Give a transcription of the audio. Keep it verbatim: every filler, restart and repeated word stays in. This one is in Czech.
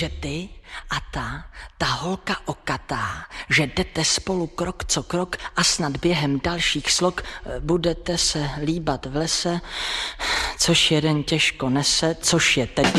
že ty a ta, ta holka okatá, že jdete spolu krok co krok a snad během dalších slok budete se líbat v lese, což jeden těžko nese, což je teď